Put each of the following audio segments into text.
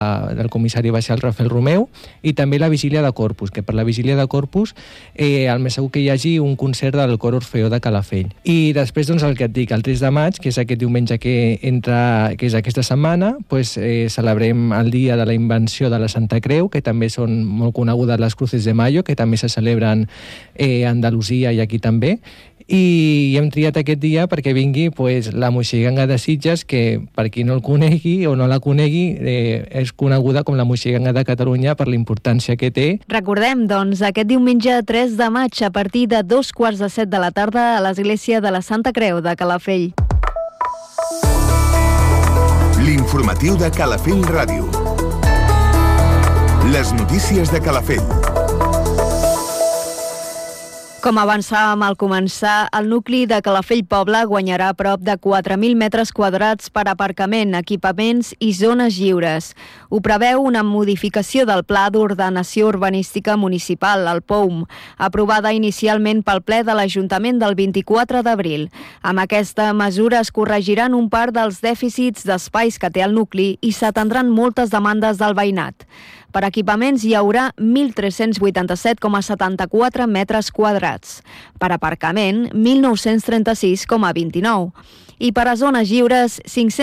del comissari baixal Rafael Romeu, i també la vigília de Corpus, que per la vigília de Corpus el més segur que hi hagi un concert del Cor Orfeó de Calafell. I després, doncs, el que et dic, el 3 de maig, que és aquest diumenge que és aquesta setmana, celebrem el dia de la invenció de la Santa Creu, que també són molt conegudes les Cruces de Mayo, que també se celebren a Andalusia i aquí també. I hem triat aquest dia perquè vingui la Moixiganga de Sitges, que per qui no el conegui o no la conegui, és coneguda com la Moixiganga de Catalunya per la importància que té. Recordem, doncs, aquest diumenge 3 de maig a partir de 2:45 de la tarda a l'església de la Santa Creu de Calafell. L'informatiu de Calafell Ràdio. Les notícies de Calafell. Com avançàvem al començar, el nucli de Calafell Poble guanyarà prop de 4.000 metres quadrats per aparcament, equipaments i zones lliures. Ho preveu una modificació del Pla d'Ordenació Urbanística Municipal, el POUM, aprovada inicialment pel ple de l'Ajuntament del 24 d'abril. Amb aquesta mesura es corregiran un part dels dèficits d'espais que té el nucli i s'atendran moltes demandes del veïnat. Per equipaments hi haurà 1.387,74 metres quadrats. Per aparcament, 1.936,29. I per a zones lliures,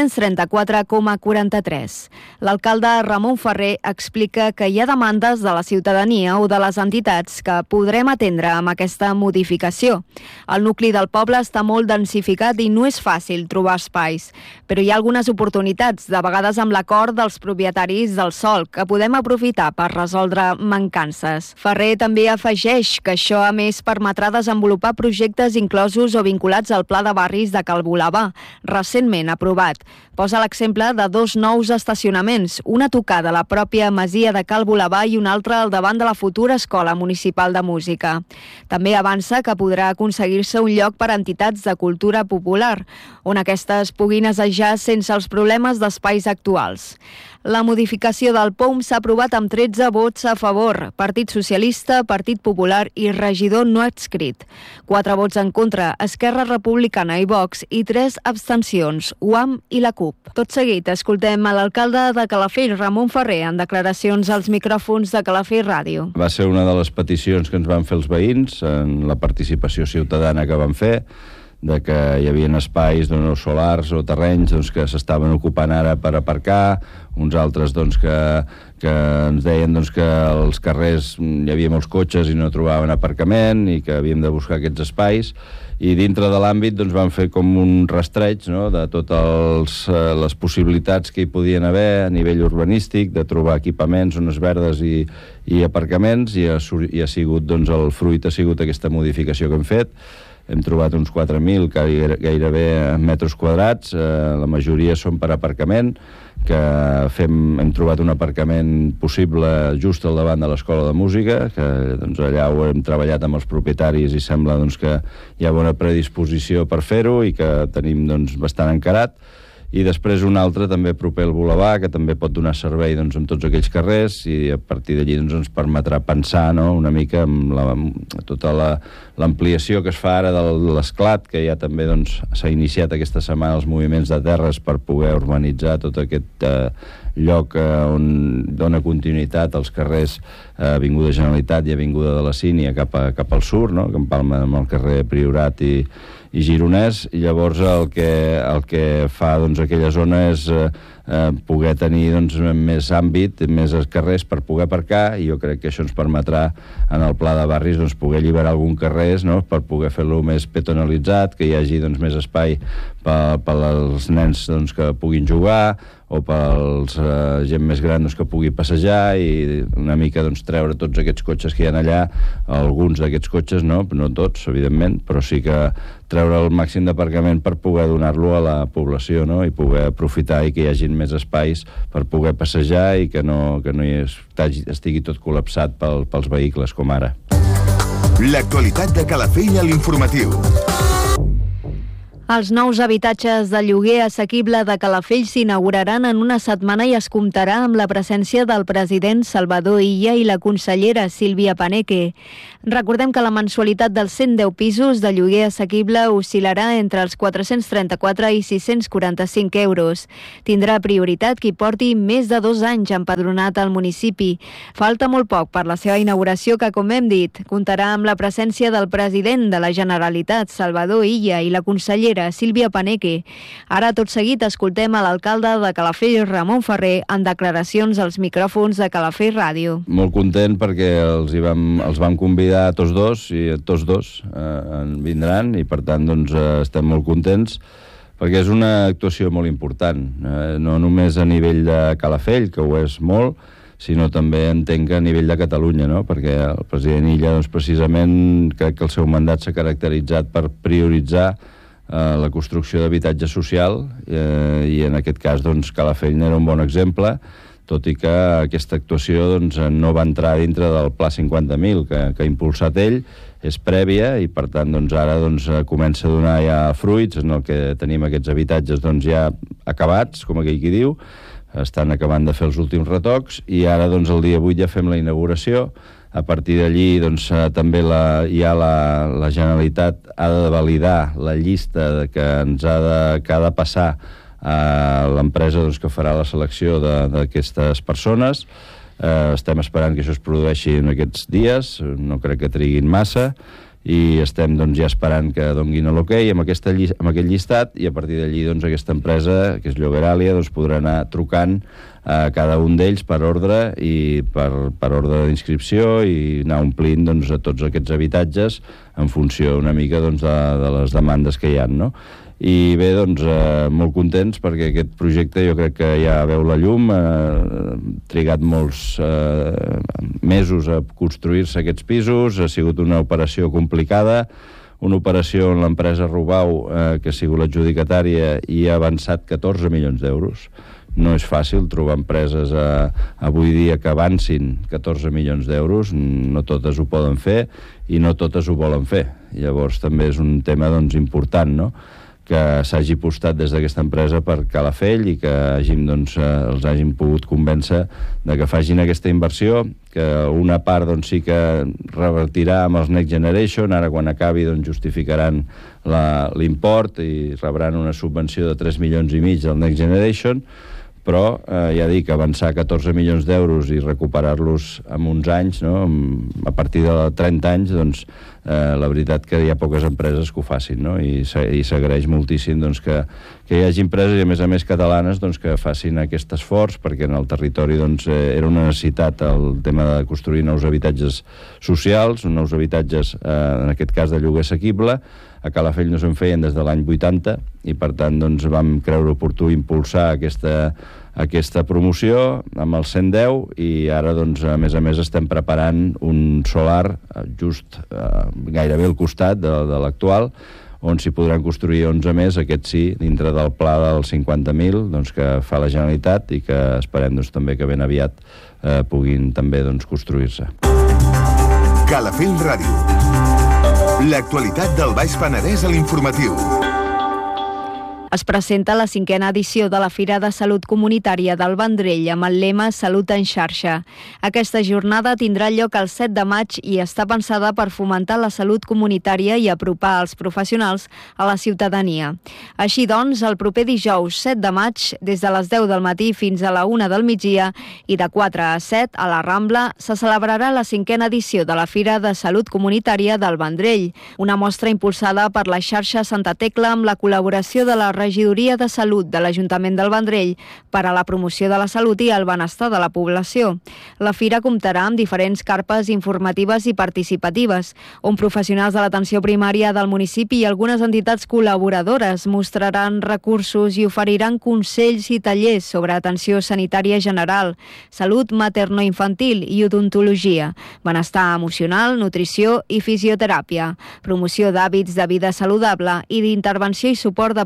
534,43. L'alcalde Ramon Ferrer explica que hi ha demandes de la ciutadania o de les entitats que podrem atendre amb aquesta modificació. El nucli del poble està molt densificat i no és fàcil trobar espais, però hi ha algunes oportunitats, de vegades amb l'acord dels propietaris del sòl, que podem aprofitar per resoldre mancances. Ferrer també afegeix que això, a més, permetrà desenvolupar projectes inclosos o vinculats al Pla de Barris de Cal Volabà, recentment aprovat. Posa l'exemple de 2 nous estacionaments, una a tocar de la pròpia masia de Cal Volabà i una altra al davant de la futura Escola Municipal de Música. També avança que podrà aconseguir-se un lloc per a entitats de cultura popular, on aquestes puguin assajar sense els problemes d'espais actuals. La modificació del POUM s'ha aprovat amb 13 vots a favor, Partit Socialista, Partit Popular i regidor no adscrit. 4 vots en contra, Esquerra Republicana i Vox, i 3 abstencions, UAM i la CUP. Tot seguit, escoltem a l'alcalde de Calafell, Ramon Ferrer, en declaracions als micròfons de Calafell Ràdio. Va ser una de les peticions que ens van fer els veïns en la participació ciutadana que van fer, de que hi havia espais solars o terrenys que s'estaven ocupant ara per aparcar, uns altres que ens deien que als carrers hi havia molts cotxes i no trobaven aparcament i que havíem de buscar aquests espais, i dintre de l'àmbit van fer com un rastreig de totes les possibilitats que hi podien haver a nivell urbanístic, de trobar equipaments, zones verdes i aparcaments, i ha sigut, el fruit ha sigut aquesta modificació que hem fet. Hem trobat uns 4.000 gairebé metres quadrats, la majoria són per aparcament, que hem trobat un aparcament possible just al davant de l'Escola de Música, que allà ho hem treballat amb els propietaris i sembla que hi ha bona predisposició per fer-ho i que tenim bastant encarat. I després un altre també proper al Boulevard, que també pot donar servei en tots aquells carrers, i a partir d'allí ens permetrà pensar una mica amb tota l'ampliació que es fa ara de l'Esclat, que ja també s'ha iniciat aquesta setmana els moviments de terres per poder urbanitzar tot aquest lloc on dona continuïtat als carrers Avinguda Generalitat i Avinguda de la Sínia cap al sud, que empalma amb el carrer Priorat i Gironès, i llavors el que fa aquella zona és poder tenir més àmbit, més carrers per poder aparcar, i jo crec que això ens permetrà en el pla de barris poder alliberar algun carrer per poder fer-lo més peatonalitzat, que hi hagi més espai per als nens que puguin jugar, o pels gent més gran que pugui passejar, i una mica treure tots aquests cotxes que hi ha allà, alguns d'aquests cotxes, no tots, evidentment, però sí que treure el màxim d'aparcament per poder donar-lo a la població, i poder aprofitar i que hi hagi més espais per poder passejar i que no estigui tot col·lapsat pels vehicles com ara. L'actualitat de Calafell a l'informatiu. Els nous habitatges de lloguer assequible de Calafell s'inauguraran en una setmana i es comptarà amb la presència del president Salvador Illa i la consellera Sílvia Paneque. Recordem que la mensualitat dels 110 pisos de lloguer assequible oscil·larà entre els 434 i 645 euros. Tindrà prioritat qui porti més de 2 anys empadronat al municipi. Falta molt poc per la seva inauguració que, com hem dit, comptarà amb la presència del president de la Generalitat, Salvador Illa, i la consellera Sílvia Paneque. Ara, tot seguit, escoltem a l'alcalde de Calafell, Ramon Ferrer, en declaracions als micròfons de Calafell Ràdio. Molt content perquè els vam convidar a tots dos i tots dos vindran i, per tant, doncs, estem molt contents perquè és una actuació molt important, no només a nivell de Calafell, que ho és molt, sinó també entenc que a nivell de Catalunya, no? Perquè el president Illa, doncs, precisament, crec que el seu mandat s'ha caracteritzat per prioritzar la construcció d'habitatge social i en aquest cas doncs, Calafell era un bon exemple, tot i que aquesta actuació doncs, no va entrar dintre del Pla 50.000 que ha impulsat ell, és prèvia i per tant doncs, ara doncs, comença a donar ja fruits en el que tenim aquests habitatges doncs, ja acabats, com aquell qui diu, estan acabant de fer els últims retocs i ara doncs, el dia 8 ja fem la inauguració. A partir d'allí doncs, també la Generalitat ha de validar la llista que ha de passar a l'empresa doncs, que farà la selecció d'aquestes persones. Estem esperant que això es produeixi en aquests dies, no crec que triguin massa, i estem doncs, ja esperant que donguin l'okey amb aquest llistat i a partir d'allí doncs, aquesta empresa, que és Lloberalia, doncs, podrà anar trucant a cada un d'ells per ordre i per ordre d'inscripció i anar omplint doncs, a tots aquests habitatges en funció una mica doncs, de les demandes que hi ha, no? I bé, doncs, molt contents perquè aquest projecte jo crec que ja veu la llum, ha trigat molts mesos a construir-se aquests pisos, ha sigut una operació complicada, una operació on l'empresa Rubau, que ha sigut l'adjudicatària, i ha avançat 14 milions d'euros. No és fàcil trobar empreses avui dia que avancin 14 milions d'euros, no totes ho poden fer i no totes ho volen fer. Llavors també és un tema doncs, important, no?, que s'hagi apostat des d'aquesta empresa per Calafell i que els hagin pogut convèncer de que facin aquesta inversió, que una part doncs, sí que revertirà amb els Next Generation, ara quan acabi doncs, justificaran l'import i rebran una subvenció de 3 milions i mig del Next Generation, però ja dic, avançar 14 milions d'euros i recuperar-los en uns anys, no? A partir de 30 anys, doncs, la veritat que hi ha poques empreses que ho facin, no? I s'agraeix moltíssim doncs, que hi hagi empreses, i a més catalanes, doncs, que facin aquest esforç, perquè en el territori doncs, era una necessitat el tema de construir nous habitatges socials, nous habitatges, en aquest cas de lloguer assequible. A Calafell no se'n feien des de l'any 80 i per tant doncs, vam creure oportú impulsar aquesta promoció amb el 110 i ara doncs, a més estem preparant un solar just gairebé al costat de l'actual, on s'hi podran construir 11 més, aquest sí, dintre del pla dels 50.000 doncs, que fa la Generalitat i que esperem doncs, també que ben aviat puguin també doncs, construir-se. Calafell Ràdio. L'actualitat del Baix Penedès a l'informatiu. Es presenta la 5a edició de la Fira de Salut Comunitària del Vendrell amb el lema Salut en xarxa. Aquesta jornada tindrà lloc el 7 de maig i està pensada per fomentar la salut comunitària i apropar els professionals a la ciutadania. Així doncs, el proper dijous 7 de maig, des de les 10 del matí fins a la 1 del migdia i de 4 a 7 a la Rambla, se celebrarà la 5a edició de la Fira de Salut Comunitària del Vendrell, una mostra impulsada per la xarxa Santa Tecla amb la col·laboració de la Regidoria de Salut de l'Ajuntament del Vendrell per a la promoció de la salut i el benestar de la població. La fira comptarà amb diferents carpes informatives i participatives, on professionals de l'atenció primària del municipi i algunes entitats col·laboradores mostraran recursos i oferiran consells i tallers sobre atenció sanitària general, salut materno-infantil i odontologia, benestar emocional, nutrició i fisioteràpia, promoció d'hàbits de vida saludable i d'intervenció i suport de protecció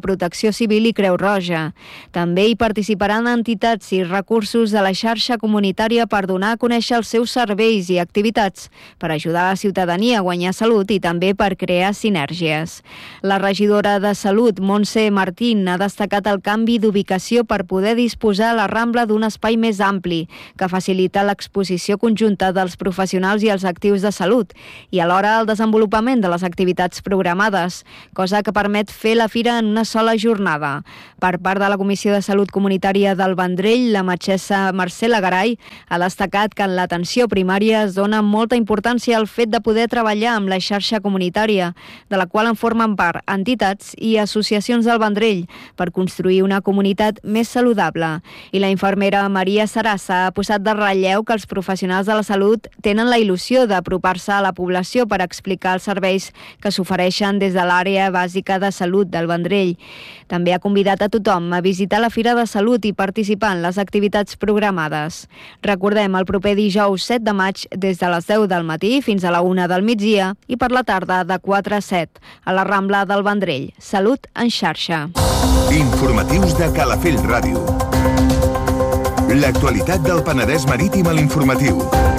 Protecció Civil i Creu Roja. També hi participaran entitats i recursos de la xarxa comunitària per donar a conèixer els seus serveis i activitats, per ajudar la ciutadania a guanyar salut i també per crear sinergies. La regidora de Salut, Montse Martín, ha destacat el canvi d'ubicació per poder disposar a la Rambla d'un espai més ampli, que facilita l'exposició conjunta dels professionals i els actius de salut, i alhora el desenvolupament de les activitats programades, cosa que permet fer la fira en una sola jornada. Per part de la Comissió de Salut Comunitària del Vendrell, la metgessa Marcela Garay ha destacat que en l'atenció primària es dona molta importància al fet de poder treballar amb la xarxa comunitària, de la qual en formen part entitats i associacions del Vendrell, per construir una comunitat més saludable. I la infermera Maria Sarassa ha posat de relleu que els professionals de la salut tenen la il·lusió d'apropar-se a la població per explicar els serveis que s'ofereixen des de l'àrea bàsica de salut del Vendrell. També ha convidat a tothom a visitar la Fira de Salut i participar en les activitats programades. Recordem, el proper dijous 7 de maig, des de les 10 del matí fins a la 1 del migdia i per la tarda de 4 a 7, a la Rambla del Vendrell. Salut en xarxa. Informatius de Calafell Ràdio. L'actualitat del Penedès Marítim a l'informatiu.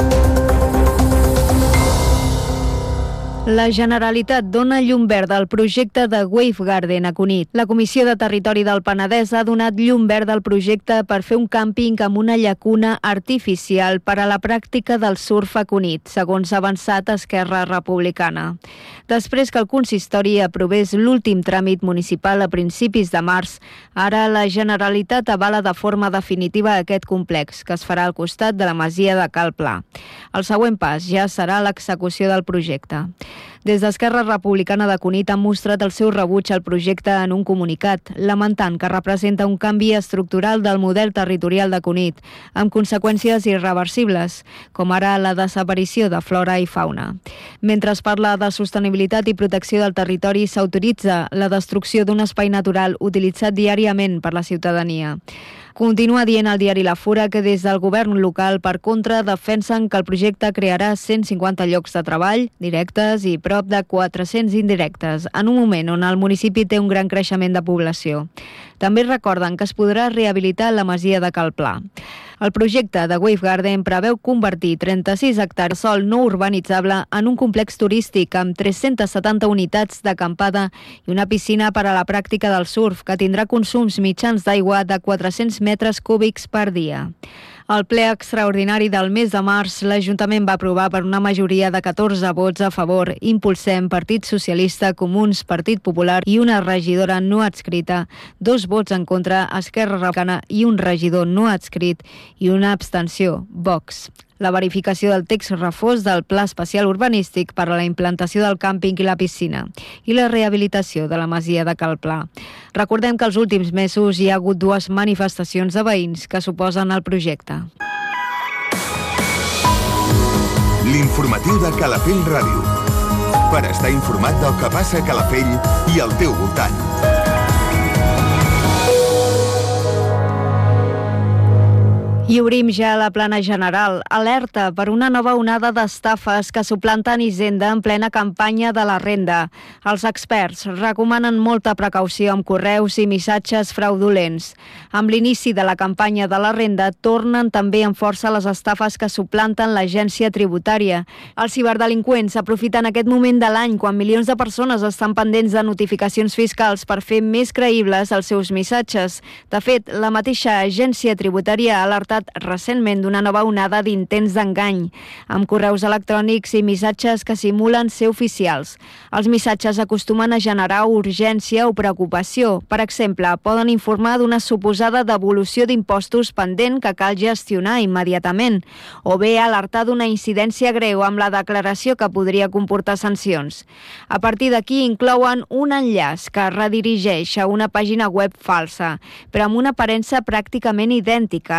La Generalitat dona llum verda al projecte de Wave Garden a Cunit. La Comissió de Territori del Penedès ha donat llum verda al projecte per fer un càmping amb una llacuna artificial per a la pràctica del surf a Cunit, segons ha avançat Esquerra Republicana. Després que el consistori aprovés l'últim tràmit municipal a principis de març, ara la Generalitat avala de forma definitiva aquest complex, que es farà al costat de la masia de Cal Pla. El següent pas ja serà l'execució del projecte. Des d'Esquerra Republicana de Cunit han mostrat el seu rebuig al projecte en un comunicat, lamentant que representa un canvi estructural del model territorial de Cunit, amb conseqüències irreversibles, com ara la desaparició de flora i fauna. Mentre es parla de sostenibilitat i protecció del territori, s'autoritza la destrucció d'un espai natural utilitzat diàriament per la ciutadania. Continua dient al diari La Fura que des del govern local, per contra, defensen que el projecte crearà 150 llocs de treball directes i prop de 400 indirectes, en un moment on el municipi té un gran creixement de població. També recorden que es podrà rehabilitar la masia de Cal Pla. El projecte de Wave Garden preveu convertir 36 hectàrees de sòl no urbanitzable en un complex turístic amb 370 unitats d'acampada i una piscina per a la pràctica del surf, que tindrà consums mitjans d'aigua de 400 metres cúbics per dia. Al ple extraordinari del mes de març, l'Ajuntament va aprovar per una majoria de 14 vots a favor Impulsem, Partit Socialista, Comuns, Partit Popular i una regidora no adscrita, 2 vots en contra, Esquerra Republicana i un regidor no adscrit i una abstenció, Vox. La verificació del text refós del Pla Especial Urbanístic per a la implantació del càmping i la piscina i la rehabilitació de la masia de Cal Pla. Recordem que els últims mesos hi ha hagut 2 manifestacions de veïns que s'oposen al projecte. L'informatiu de Calafell Ràdio. Per estar informat del que passa a Calafell i al teu voltant. I obrim ja la plana general. Alerta per una nova onada d'estafes que suplanten Hisenda en plena campanya de la renda. Els experts recomanen molta precaució amb correus i missatges fraudulents. Amb l'inici de la campanya de la renda tornen també amb força les estafes que suplanten l'agència tributària. Els ciberdelinqüents aprofiten aquest moment de l'any quan milions de persones estan pendents de notificacions fiscals per fer més creïbles els seus missatges. De fet, la mateixa agència tributària ha alertat recentment d'una nova onada d'intents d'engany, amb correus electrònics i missatges que simulen ser oficials. Els missatges acostumen a generar urgència o preocupació. Per exemple, poden informar d'una suposada devolució d'impostos pendent que cal gestionar immediatament, o bé alertar d'una incidència greu amb la declaració que podria comportar sancions. A partir d'aquí inclouen un enllaç que redirigeix a una pàgina web falsa, però amb una aparença pràcticament idèntica a la real,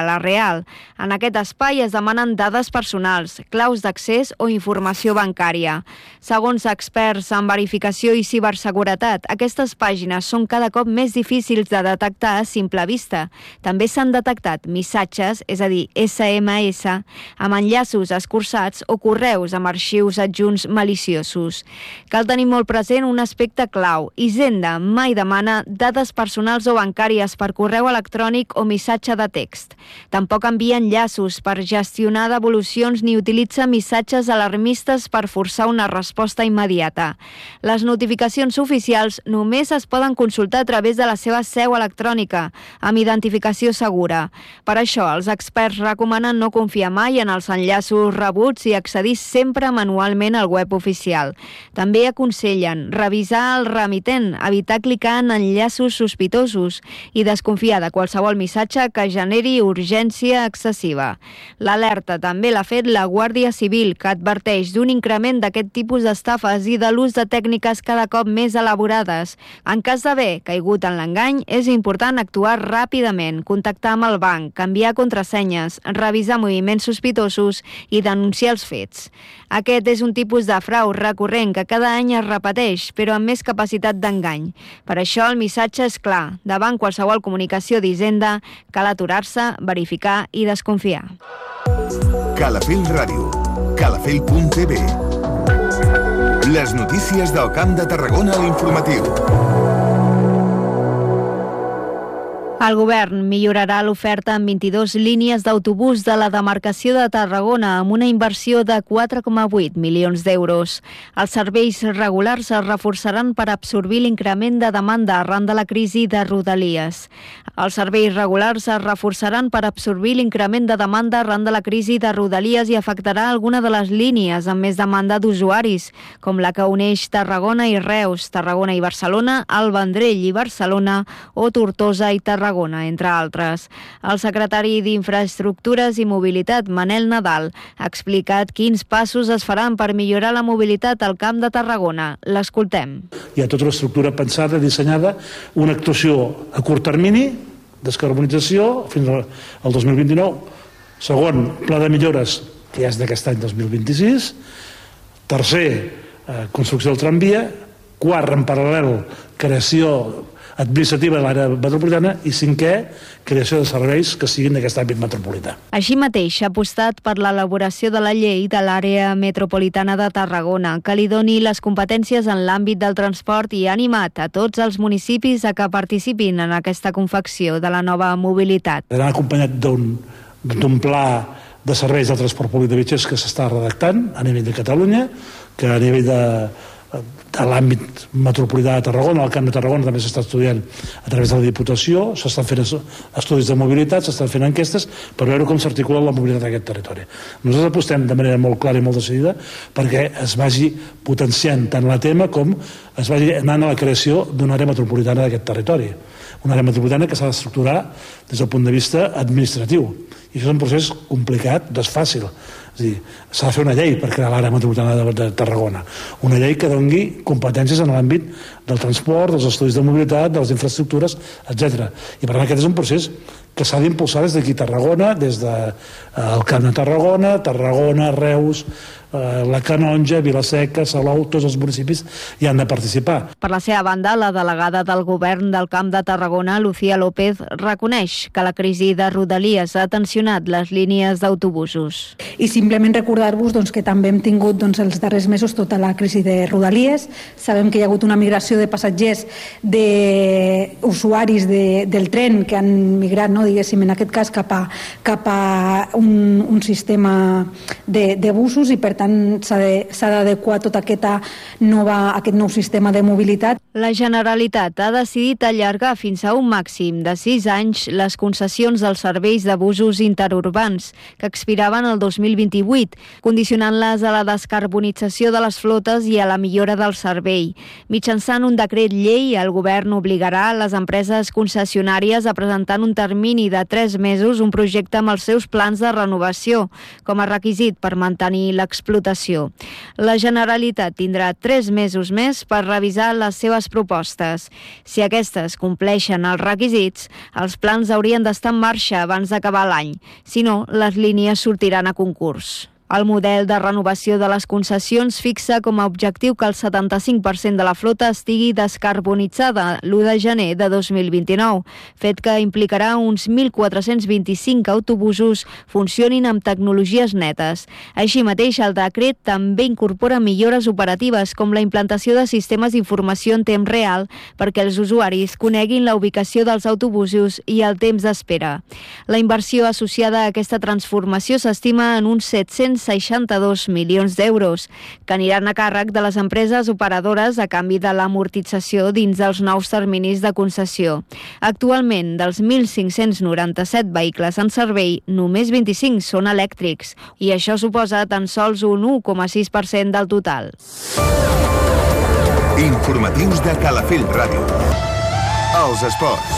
oficial. En aquest espai es demanen dades personals, claus d'accés o informació bancària. Segons experts en verificació i ciberseguretat, aquestes pàgines són cada cop més difícils de detectar a simple vista. També s'han detectat missatges, és a dir, SMS, amb enllaços escurçats o correus amb arxius adjunts maliciosos. Cal tenir molt present un aspecte clau. Hisenda mai demana dades personals o bancàries per correu electrònic o missatge de text. Tampoc envia enllaços per gestionar devolucions ni utilitza missatges alarmistes per forçar una resposta immediata. Les notificacions oficials només es poden consultar a través de la seva seu electrònica, amb identificació segura. Per això, els experts recomanen no confiar mai en els enllaços rebuts i accedir sempre manualment al web oficial. També aconsellen revisar el remitent, evitar clicar en enllaços sospitosos i desconfiar de qualsevol missatge que generi urgència excessiva. L'alerta també l'ha fet la Guàrdia Civil, que adverteix d'un increment d'aquest tipus d'estafes i de l'ús de tècniques cada cop més elaborades. En cas d'haver caigut en l'engany, és important actuar ràpidament, contactar amb el banc, canviar contrasenyes, revisar moviments sospitosos i denunciar els fets. Aquest és un tipus de frau recurrent que cada any es repeteix, però amb més capacitat d'engany. Per això el missatge és clar. Davant qualsevol comunicació d'Hisenda, cal aturar-se, verificar i desconfiar. Calafell Ràdio. Calafell.tv. Les notícies del Camp de Tarragona a l'informatiu. El govern millorarà l'oferta en 22 línies d'autobús de la demarcació de Tarragona amb una inversió de 4,8 milions d'euros. Els serveis regulars es reforçaran per absorbir l'increment de demanda arran de la crisi de Rodalies. Els serveis regulars es reforçaran per absorbir l'increment de demanda arran de la crisi de Rodalies i afectarà alguna de les línies amb més demanda d'usuaris, com la que uneix Tarragona i Reus, Tarragona i Barcelona, el Vendrell i Barcelona o Tortosa i Tarragona, entre altres. El secretari d'Infraestructures i Mobilitat, Manel Nadal, ha explicat quins passos es faran per millorar la mobilitat al Camp de Tarragona. L'escoltem. Hi ha tota l'estructura pensada, dissenyada, una actuació a curt termini, descarbonització, fins al 2029. Segon, pla de millores, que ja és d'aquest any 2026. Tercer, construcció del tramvia. Quart, en paral·lel, creació administrativa de l'àrea metropolitana i cinquè, creació de serveis que siguin d'aquest àmbit metropolità. Així mateix ha apostat per l'elaboració de la llei de l'àrea metropolitana de Tarragona, que li doni les competències en l'àmbit del transport i ha animat a tots els municipis a que participin en aquesta confecció de la nova mobilitat. Anar acompanyat d'un pla de serveis de transport públic de viatgers que s'està redactant a nivell de Catalunya, que a nivell de l'àmbit metropolità de Tarragona, al Camp de Tarragona també s'està estudiant a través de la Diputació, s'estan fent estudis de mobilitat, s'estan fent enquestes per veure com s'articula la mobilitat d'aquest territori. Nosaltres apostem de manera molt clara i molt decidida perquè es vagi potenciant tant la tema com es vagi anant a la creació d'una àrea metropolitana d'aquest territori. Una àrea metropolitana que s'ha d'estructurar des del punt de vista administratiu. I això és un procés complicat, no és fàcil. És a dir, s'ha de fer una llei per crear l'àrea metropolitana de Tarragona. Una llei que doni competències en l'àmbit del transport, dels estudis de mobilitat, de les infraestructures, etc. I per tant aquest és un procés que s'ha d'impulsar des d'aquí Tarragona, des del Camp de Tarragona, Tarragona, Reus, la Canonja, Vilaseca, Salou, tots els municipis hi han de participar. Per la seva banda, la delegada del govern del Camp de Tarragona, Lucía López, reconeix que la crisi de Rodalies ha tensionat les línies d'autobusos. I simplement recordar-vos que també hem tingut els darrers mesos tota la crisi de Rodalies. Sabem que hi ha hagut una migració de passatgers, d'usuaris del tren que han migrat, diguéssim, en aquest cas cap a un sistema de busos i per tant s'ha d'adequar tot aquest nou sistema de mobilitat. La Generalitat ha decidit allargar fins a un màxim de 6 anys les concessions dels serveis de busos interurbans que expiraven el 2028, condicionant-les a la descarbonització de les flotes i a la millora del servei. Mitjançant un decret llei, el govern obligarà les empreses concessionàries a presentar en un termini de 3 mesos un projecte amb els seus plans de renovació, com a requisit per mantenir l'explotació d'explotació. La Generalitat tindrà 3 mesos més per revisar les seves propostes. Si aquestes compleixen els requisits, els plans haurien d'estar en marxa abans d'acabar l'any. Si no, les línies sortiran a concurs. El model de renovació de les concessions fixa com a objectiu que el 75% de la flota estigui descarbonitzada l'1 de gener de 2029, fet que implicarà uns 1.425 autobusos funcionin amb tecnologies netes. Així mateix, el decret també incorpora millores operatives com la implantació de sistemes d'informació en temps real perquè els usuaris coneguin la ubicació dels autobusos i el temps d'espera. La inversió associada a aquesta transformació s'estima en uns 762 milions d'euros, que aniran a càrrec de les empreses operadores a canvi de l'amortització dins dels nous terminis de concessió. Actualment, dels 1.597 vehicles en servei, només 25 són elèctrics, i això suposa tan sols un 1,6% del total. Informatius de Calafell Ràdio. Els esports.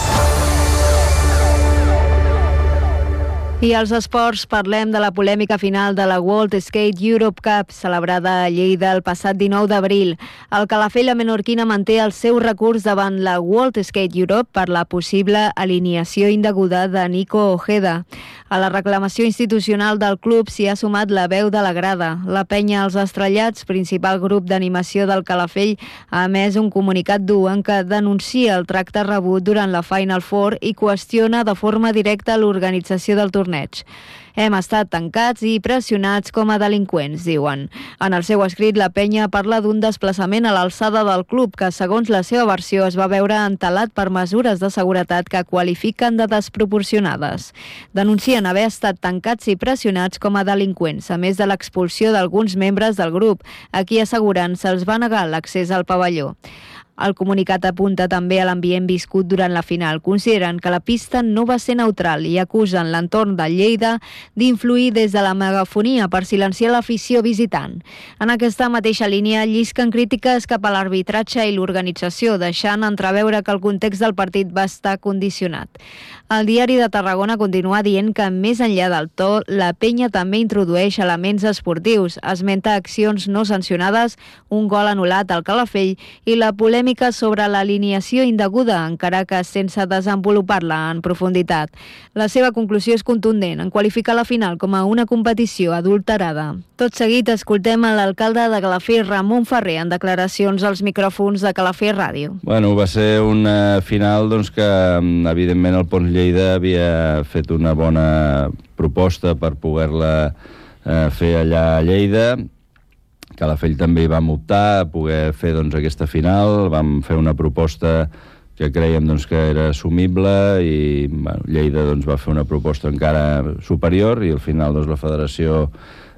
I als esports parlem de la polèmica final de la World Skate Europe Cup, celebrada a Lleida el passat 19 d'abril. El Calafell menorquina manté el seu recurs davant la World Skate Europe per la possible alineació indeguda de Nico Ojeda. A la reclamació institucional del club s'hi ha sumat la veu de la grada. La penya Els Estrellats, principal grup d'animació del Calafell, ha emès un comunicat dur en què denuncia el tracte rebut durant la Final Four i qüestiona de forma directa l'organització del torneig. Hem estat tancats i pressionats com a delinqüents, diuen. En el seu escrit, la penya parla d'un desplaçament a l'alçada del club que, segons la seva versió, es va veure entelat per mesures de seguretat que qualifiquen de desproporcionades. Denuncien haver estat tancats i pressionats com a delinqüents, a més de l'expulsió d'alguns membres del grup, a qui asseguren se'ls va negar l'accés al pavelló. El comunicat apunta també a l'ambient viscut durant la final. Consideren que la pista no va ser neutral i acusen l'entorn de Lleida d'influir des de la megafonia per silenciar l'afició visitant. En aquesta mateixa línia llisquen crítiques cap a l'arbitratge i l'organització, deixant entreveure que el context del partit va estar condicionat. El Diari de Tarragona continua dient que, més enllà del to, la penya també introdueix elements esportius, esmenta accions no sancionades, un gol anul·lat al Calafell i la polèmica sobre l'alineació indeguda, encara que sense desenvolupar-la en profunditat. La seva conclusió és contundent en qualificar la final com a una competició adulterada. Tot seguit escoltem a l'alcalde de Calafell, Ramon Ferrer, en declaracions als micròfons de Calafell Ràdio. Bueno, va ser una final que, evidentment, el Pons Lleida havia fet una bona proposta per poder-la fer allà a Lleida. Calafell també hi vam optar a poder fer aquesta final. Vam fer una proposta que creiem que era assumible i Lleida va fer una proposta encara superior i al final la Federació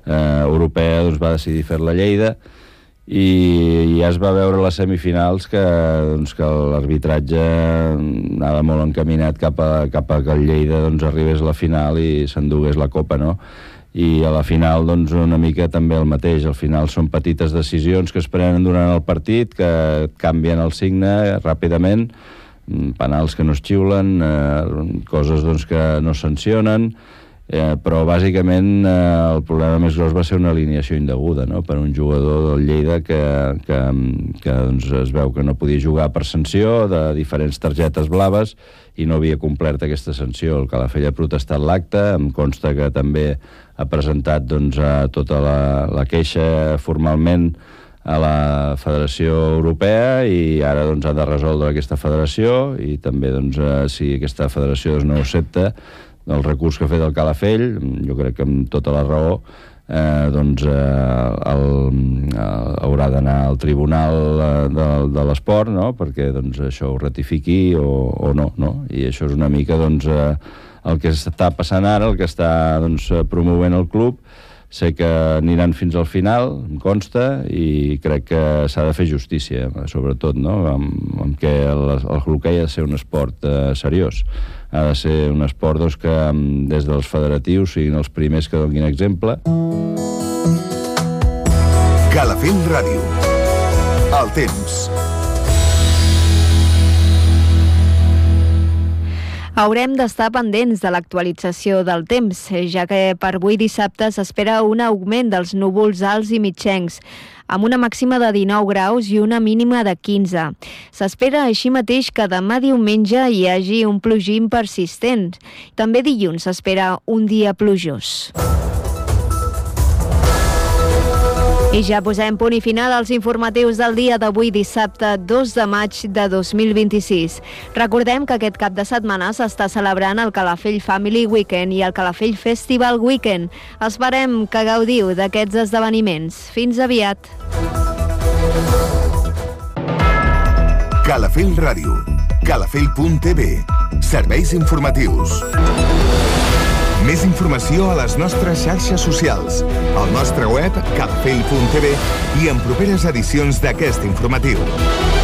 Europea va decidir fer-la a Lleida i ja es va veure a les semifinals que l'arbitratge anava molt encaminat cap a que el Lleida arribés a la final i s'endugués la copa, no? I a la final una mica també el mateix. Al final són petites decisions que es prenen durant el partit, que canvien el signe ràpidament, penals que no es xiulen, coses que no sancionen, però bàsicament el problema més gros va ser una alineació indeguda, no? Per un jugador del Lleida que es veu que no podia jugar per sanció de diferents targetes blaves i no havia complert aquesta sanció. El Calafell ha protestat l'acte, em consta que també ha presentat tota la queixa formalment a la Federació Europea i ara ha de resoldre aquesta federació i també si aquesta federació no accepta el recurs que ha fet el Calafell, jo crec que amb tota la raó, haurà d'anar al Tribunal de l'Esport, no? Perquè això ho ratifiqui o no, no? I això és una mica el que està passant ara, el que està promovent el club. Sé que aniran fins al final, em consta, i crec que s'ha de fer justícia, sobretot, no? Amb què el hoquei ha de ser un esport seriós. Ha de ser un esport que des dels federatius siguin els primers que donin exemple. Calafell Ràdio. El temps. Haurem d'estar pendents de l'actualització del temps, ja que per avui dissabte s'espera un augment dels núvols alts i mitjencs, amb una màxima de 19 graus i una mínima de 15. S'espera així mateix que demà diumenge hi hagi un plogim persistent. També dilluns s'espera un dia plujós. I ja posem punt i final als informatius del dia d'avui, dissabte 2 de maig de 2026. Recordem que aquest cap de setmana s'està celebrant el Calafell Family Weekend i el Calafell Festival Weekend. Esperem que gaudiu d'aquests esdeveniments. Fins aviat. Calafell Ràdio, calafell.tv, serveis informatius. Més informació a les nostres xarxes socials, al nostre web calafell.tv i en properes edicions d'aquest informatiu.